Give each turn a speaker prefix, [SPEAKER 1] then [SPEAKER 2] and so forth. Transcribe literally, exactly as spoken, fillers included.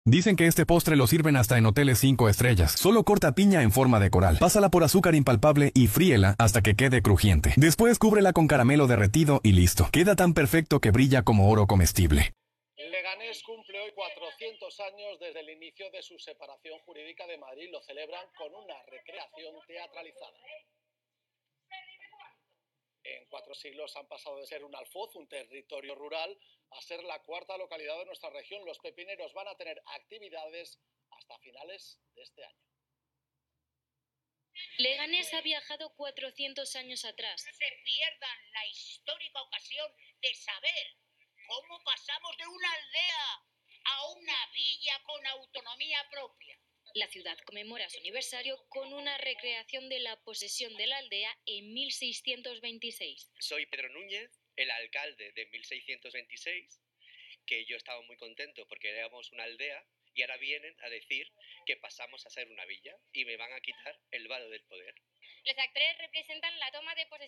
[SPEAKER 1] Dicen que este postre lo sirven hasta en hoteles cinco estrellas. Solo corta piña en forma de coral. Pásala por azúcar impalpable y fríela hasta que quede crujiente. Después cúbrela con caramelo derretido y listo. Queda tan perfecto que brilla como oro comestible.
[SPEAKER 2] Leganés cumple hoy cuatrocientos años desde el inicio de su separación jurídica de Madrid. Lo celebran con una recreación teatralizada. En cuatro siglos han pasado de ser un alfoz, un territorio rural, a ser la cuarta localidad de nuestra región. Los pepineros van a tener actividades hasta finales de este año.
[SPEAKER 3] Leganés ha viajado cuatrocientos años atrás.
[SPEAKER 4] No se pierdan la histórica ocasión de saber cómo pasamos de una aldea a una villa con autonomía propia.
[SPEAKER 3] La ciudad conmemora su aniversario con una recreación de la posesión de la aldea en mil seiscientos veintiséis.
[SPEAKER 5] Soy Pedro Núñez, el alcalde de mil seiscientos veintiséis, que yo estaba muy contento porque éramos una aldea y ahora vienen a decir que pasamos a ser una villa y me van a quitar el vado del poder.
[SPEAKER 3] Los actores representan la toma de posesión